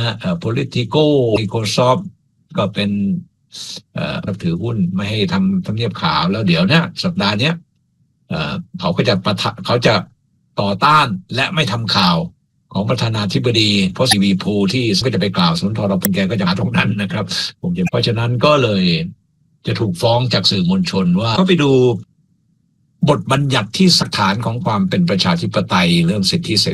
Politico Microsoft ก็เป็นรับถือหุ้นไม่ให้ทำเนียบขาวแล้วเดี๋ยวเนี้ยสัปดาห์เนี้ยเขาจะต่อต้านและไม่ทำข่าวของประธานาธิบดีเพราะซีวีพูที่ก็จะไปกล่าวสุนทรพจน์แกก็จะหาตรงนั้นนะครับเพราะฉะนั้นก็เลยจะถูกฟ้องจากสื่อมวลชนว่าเขาไปดูบทบัญญัติที่สถานของความเป็นประชาธิปไตยเรื่องสิทธิเสรี